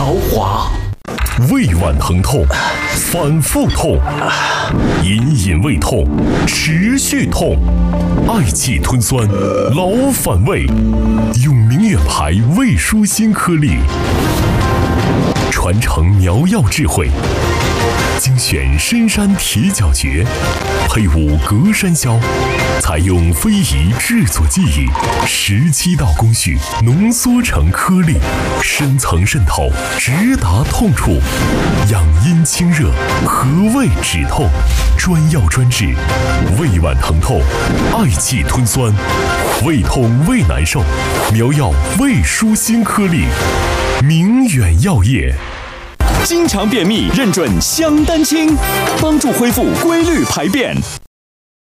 韶华。 胃脘疼痛，反复痛，隐隐胃痛，持续痛，嗳气吞酸，老反胃，用明远牌胃舒心颗粒，传承苗药智慧，精选深山铁角蕨，配伍隔山椒，采用非遗制作技艺，17道工序浓缩成颗粒，深层渗透，直达痛处，养阴清热，和胃止痛，专药专治，胃脘疼痛，嗳气吞酸，胃痛胃难受，苗药胃舒心颗粒，明远药业。 经常便秘，认准香丹清，帮助恢复规律排便。